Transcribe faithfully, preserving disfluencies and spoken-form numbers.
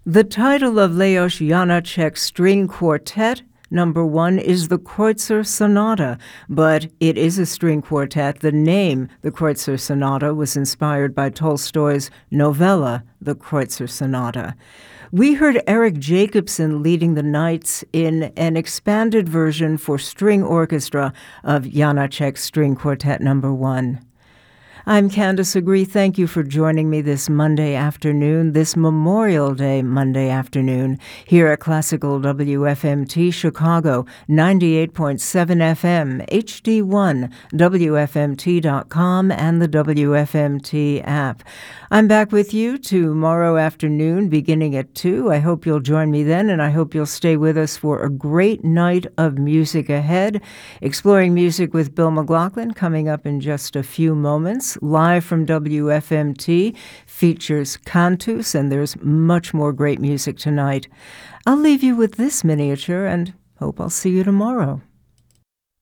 The title of Leos Janáček's string quartet, number one, is the Kreutzer Sonata, but it is a string quartet. The name, the Kreutzer Sonata, was inspired by Tolstoy's novella, The Kreutzer Sonata. We heard Eric Jacobson leading the Knights in an expanded version for string orchestra of Janáček's string quartet number one. I'm Candace Agree. Thank you for joining me this Monday afternoon, this Memorial Day Monday afternoon, here at Classical W F M T Chicago, ninety-eight point seven F M, H D one, W F M T dot com, and the W F M T app. I'm back with you tomorrow afternoon, beginning at two. I hope you'll join me then, and I hope you'll stay with us for a great night of music ahead. Exploring Music with Bill McLaughlin coming up in just a few moments. Live from W F M T features Cantus, and there's much more great music tonight. I'll leave you with this miniature and hope I'll see you tomorrow.